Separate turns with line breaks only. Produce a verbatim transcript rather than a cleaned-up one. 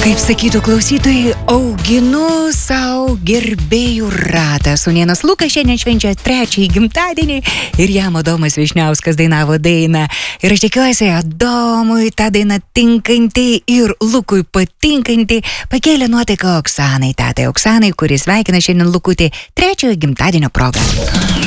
Kaip sakytų klausytojai, auginu savo gerbėjų ratą. Sūnėnas Lukas šiandien švenčia trečiąjį gimtadienį ir jam Adomas Vyšniauskas dainavo dainą. Ir aš tikiuosi, Adomui tą dainą tinkanti ir Lukui patinkanti pakėlė nuotaiką Oksanai, tatai Oksanai, kuris sveikina šiandien Lukutį trečiojo gimtadienio progą.